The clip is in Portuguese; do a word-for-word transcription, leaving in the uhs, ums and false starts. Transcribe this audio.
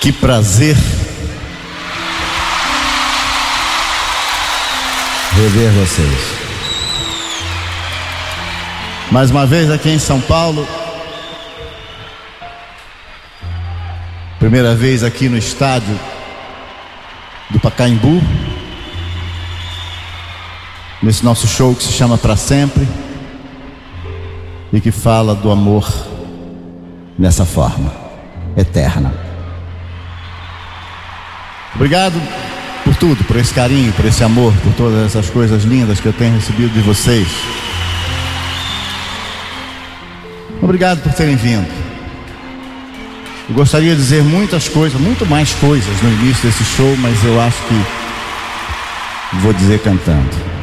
Que prazer rever vocês. Mais uma vez aqui em São Paulo. Primeira vez aqui no estádio do Pacaembu, nesse nosso show que se chama Pra Sempre e que fala do amor nessa forma eterna. Obrigado por tudo, por esse carinho, por esse amor, por todas essas coisas lindas que eu tenho recebido de vocês. Obrigado por terem vindo. Eu gostaria de dizer muitas coisas, muito mais coisas no início desse show, mas eu acho que vou dizer cantando.